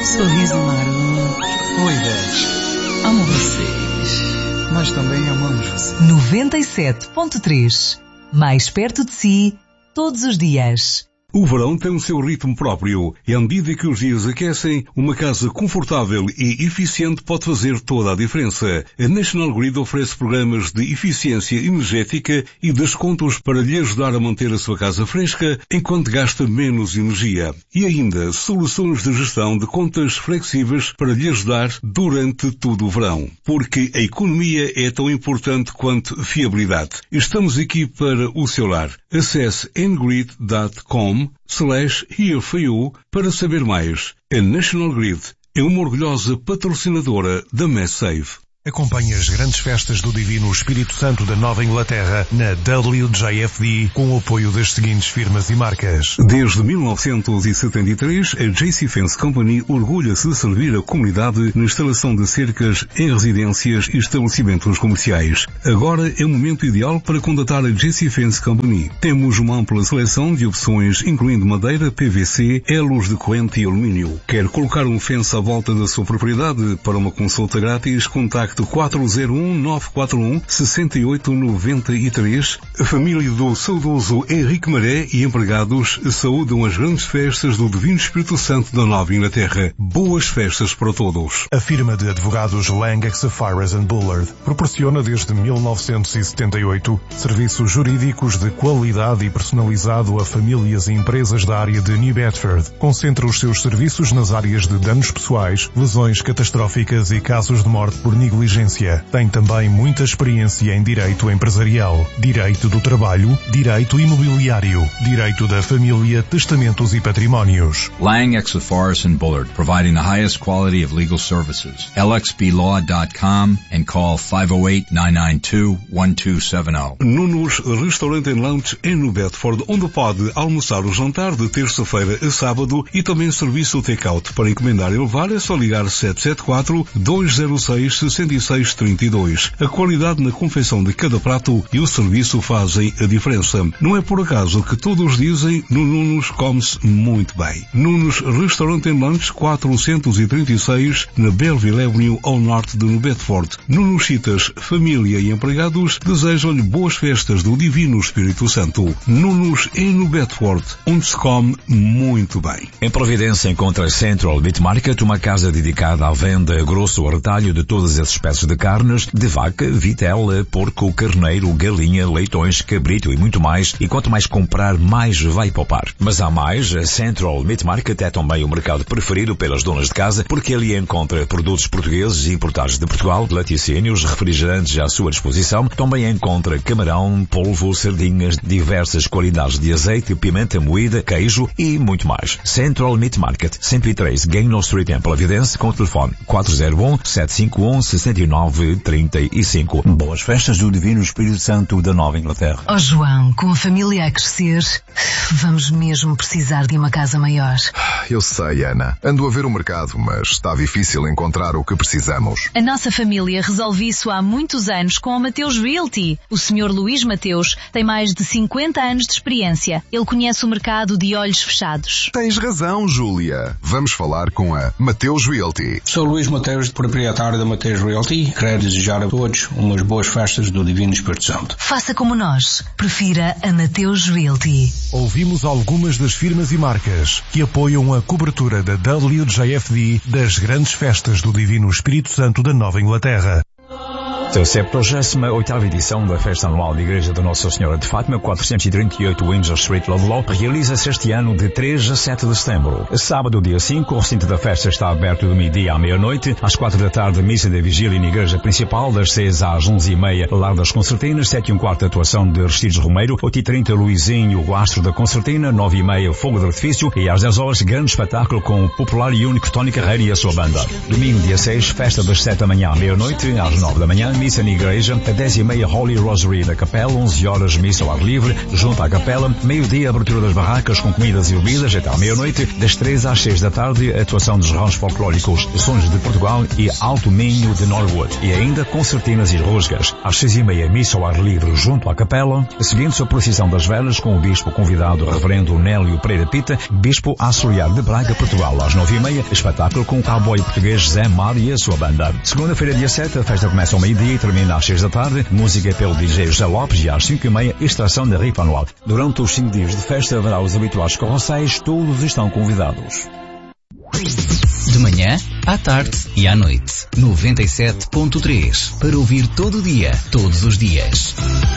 Sorriso maroto. Oi, Beth. Amo vocês. Nós também amamos você. 97.3. Mais perto de si, todos os dias. O verão tem o seu ritmo próprio e à medida que os dias aquecem, uma casa confortável e eficiente pode fazer toda a diferença. A National Grid oferece programas de eficiência energética e descontos para lhe ajudar a manter a sua casa fresca enquanto gasta menos energia. E ainda, soluções de gestão de contas flexíveis para lhe ajudar durante todo o verão. Porque a economia é tão importante quanto fiabilidade. Estamos aqui para o seu lar. Acesse ngrid.com/here for you para saber mais. A National Grid é uma orgulhosa patrocinadora da MassSave. Acompanhe as grandes festas do Divino Espírito Santo da Nova Inglaterra na WJFD com o apoio das seguintes firmas e marcas. Desde 1973, a JC Fence Company orgulha-se de servir a comunidade na instalação de cercas em residências e estabelecimentos comerciais. Agora é o momento ideal para contatar a JC Fence Company. Temos uma ampla seleção de opções, incluindo madeira, PVC, elos de corrente e alumínio. Quer colocar um fence à volta da sua propriedade? Para uma consulta grátis, contacte 401-941-6893. A família do saudoso Henrique Maré e empregados saúdam as grandes festas do Divino Espírito Santo da Nova Inglaterra. Boas festas para todos. A firma de advogados Lang, Sapphires & Bullard proporciona desde 1978 serviços jurídicos de qualidade e personalizado a famílias e empresas da área de New Bedford. Concentra os seus serviços nas áreas de danos pessoais, lesões catastróficas e casos de morte por negligência. Tem também muita experiência em direito empresarial, direito do trabalho, direito imobiliário, direito da família, testamentos e patrimónios. Lang, Sapphires & Bullard, providing the highest quality of legal services. lxblaw.com and call 508-992-1270. Nunos Restaurante and Lounge em New Bedford, onde pode almoçar ou jantar de terça-feira a sábado e também serviço take-out. Para encomendar e levar é só ligar 774-206-6632. A qualidade na confecção de cada prato e o serviço fazem a diferença. Não é por acaso que todos dizem no Nunos come-se muito bem. Nunos Restaurante and Lunch 436 na Belleville Avenue ao norte de New Bedford. Nunos Chitas, família e empregados desejam-lhe boas festas do Divino Espírito Santo. Nunos em New Bedford, onde se come muito bem. Em Providência encontra Central Meat Market, uma casa dedicada à venda grosso ou retalho de todas as espécies de carnes, de vaca, vitela, porco, carneiro, galinha, leitões, cabrito e muito mais. E quanto mais comprar, mais vai poupar. Mas há mais. A Central Meat Market é também o mercado preferido pelas donas de casa, porque ali encontra produtos portugueses e importados de Portugal, laticínios, refrigerantes à sua disposição. Também encontra camarão, polvo, sardinhas, diversas qualidades de azeite, pimenta moída, queijo e muito mais. Central Meat Market, 103 Gaynor Street em Providência, com o telefone 401-751-6935. Boas festas do Divino Espírito Santo da Nova Inglaterra. Oh João, com a família a crescer, vamos mesmo precisar de uma casa maior. Eu sei, Ana. Ando a ver o mercado, mas está difícil encontrar o que precisamos. A nossa família resolve isso há muitos anos com a Mateus Realty. O Sr. Luís Mateus tem mais de 50 anos de experiência. Ele conhece o mercado de olhos fechados. Tens razão, Júlia. Vamos falar com a Mateus Realty. Sou Luís Mateus, proprietário da Mateus Realty. Quero desejar a todos umas boas festas do Divino Espírito Santo. Faça como nós. Prefira a Mateus Realty. Ouvimos algumas das firmas e marcas que apoiam a cobertura da WJFD das grandes festas do Divino Espírito Santo da Nova Inglaterra. A 78ª edição da Festa Anual da Igreja de Nossa Senhora de Fátima, 438 Windsor Street, Ludlow, realiza-se este ano de 3 a 7 de setembro. Sábado, dia 5, o recinto da festa está aberto de meio-dia à meia-noite. Às 4 da tarde, missa da vigília na Igreja Principal, das 6 às 11h30, Lar das Concertinas, 7h15, atuação de Aristides Romeiro, 8h30, Luizinho, o astro da Concertina, 9h30, fogo de artifício e às 10 horas, grande espetáculo com o popular e único Tony Carreira e a sua banda. Domingo, dia 6, festa das 7 da manhã à meia-noite, às 9 da manhã, missa na igreja, a 10h30 Holy Rosary na capela, 11 horas missa ao ar livre, junto à capela, meio-dia abertura das barracas com comidas e bebidas até à meia-noite, das 3 às 6 da tarde, atuação dos rãos folclóricos Sons de Portugal e Alto Minho de Norwood, e ainda concertinas e rusgas. Às 6h30 missa ao ar livre junto à capela, seguindo-se a procissão das velas com o bispo convidado, o reverendo Nélio Pereira Pita, bispo auxiliar de Braga, Portugal. Às 9h30, espetáculo com o cowboy português Zé Mar e a sua banda. Segunda-feira, dia 7, a festa começa ao meio-dia e termina às 6 da tarde, música pelo DJ José Lopes, e às 5h30, extração da rifa anual. Durante os 5 dias de festa haverá os habituais carrosséis, todos estão convidados. De manhã, à tarde e à noite. 97.3. Para ouvir todo dia, todos os dias.